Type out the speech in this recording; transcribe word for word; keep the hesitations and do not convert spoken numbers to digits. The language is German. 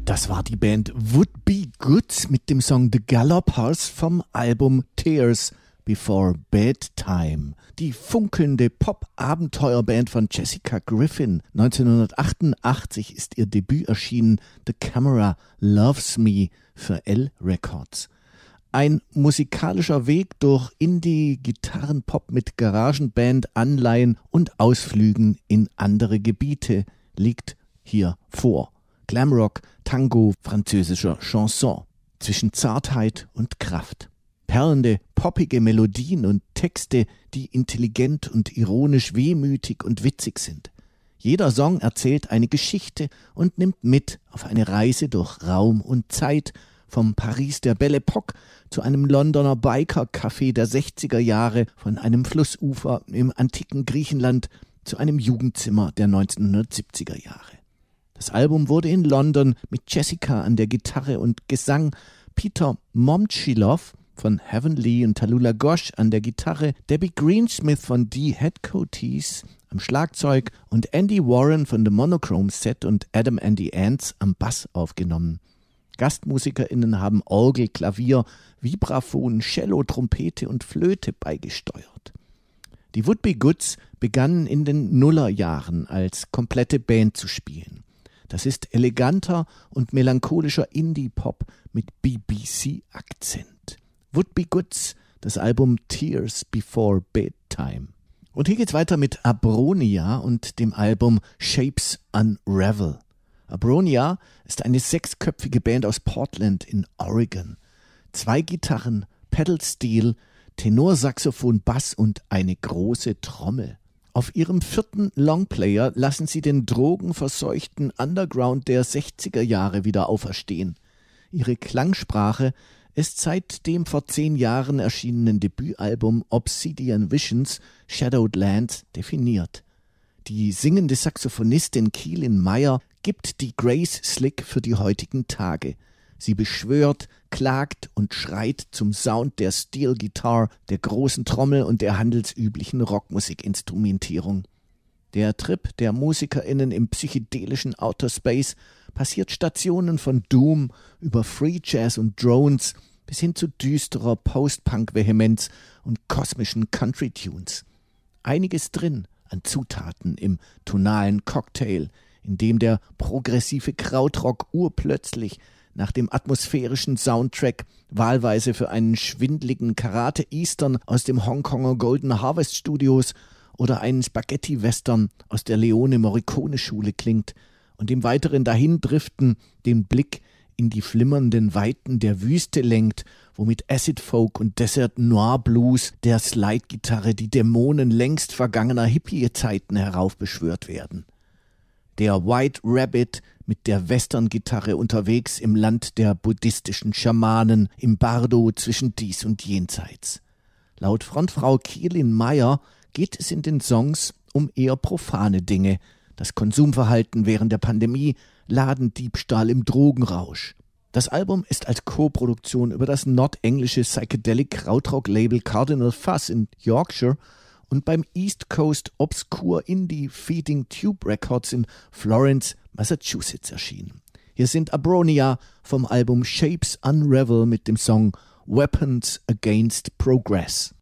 Das war die Band Would Be Good mit dem Song The Gallopers vom Album Tears Before Bedtime. Die funkelnde Pop-Abenteuerband von Jessica Griffin. neunzehnhundertachtundachtzig ist ihr Debüt erschienen, The Camera Loves Me für L Records. Ein musikalischer Weg durch Indie-Gitarrenpop mit Garagenband, Anleihen und Ausflügen in andere Gebiete liegt hier vor. Glamrock, Tango, französischer Chanson. Zwischen Zartheit und Kraft. Perlende, poppige Melodien und Texte, die intelligent und ironisch wehmütig und witzig sind. Jeder Song erzählt eine Geschichte und nimmt mit auf eine Reise durch Raum und Zeit, vom Paris der Belle Époque zu einem Londoner Biker-Café der sechziger Jahre, von einem Flussufer im antiken Griechenland zu einem Jugendzimmer der neunzehnhundertsiebziger Jahre. Das Album wurde in London mit Jessica an der Gitarre und Gesang, Peter Momtchiloff von Heavenly und Tallulah Gosh an der Gitarre, Debbie Greensmith von The Headcoaties am Schlagzeug und Andy Warren von The Monochrome Set und Adam and the Ants am Bass aufgenommen. GastmusikerInnen haben Orgel, Klavier, Vibraphon, Cello, Trompete und Flöte beigesteuert. Die Would Be Goods begannen in den Nullerjahren als komplette Band zu spielen. Das ist eleganter und melancholischer Indie-Pop mit B B C-Akzent. Would Be Goods, das Album Tears Before Bedtime. Und hier geht's weiter mit Abronia und dem Album Shapes Unravel. Abronia ist eine sechsköpfige Band aus Portland in Oregon. Zwei Gitarren, Pedal-Steel, Tenorsaxophon, Bass und eine große Trommel. Auf ihrem vierten Longplayer lassen sie den drogenverseuchten Underground der sechziger Jahre wieder auferstehen. Ihre Klangsprache ist seit dem vor zehn Jahren erschienenen Debütalbum Obsidian Visions Shadowed Lands definiert. Die singende Saxophonistin Keelan Meyer gibt die Grace Slick für die heutigen Tage. Sie beschwört, klagt und schreit zum Sound der Steel Guitar, der großen Trommel und der handelsüblichen Rockmusikinstrumentierung. Der Trip der MusikerInnen im psychedelischen Outer Space passiert Stationen von Doom über Free Jazz und Drones bis hin zu düsterer Post-Punk-Vehemenz und kosmischen Country-Tunes. Einiges drin an Zutaten im tonalen Cocktail, in dem der progressive Krautrock urplötzlich nach dem atmosphärischen Soundtrack wahlweise für einen schwindligen Karate-Eastern aus dem Hongkonger Golden Harvest Studios oder einen Spaghetti-Western aus der Leone Morricone-Schule klingt und im weiteren Dahindriften den Blick in die flimmernden Weiten der Wüste lenkt, womit Acid Folk und Desert Noir Blues der Slide-Gitarre die Dämonen längst vergangener Hippie-Zeiten heraufbeschwört werden. Der White Rabbit mit der Western-Gitarre unterwegs im Land der buddhistischen Schamanen, im Bardo zwischen dies und jenseits. Laut Frontfrau Keelan Meyer geht es in den Songs um eher profane Dinge, das Konsumverhalten während der Pandemie, Ladendiebstahl im Drogenrausch. Das Album ist als Co-Produktion über das nordenglische Psychedelic Krautrock-Label Cardinal Fuzz in Yorkshire und beim East Coast Obscure Indie Feeding Tube Records in Florence, Massachusetts erschienen. Hier sind Abronia vom Album Shapes Unravel mit dem Song Weapons Against Progress.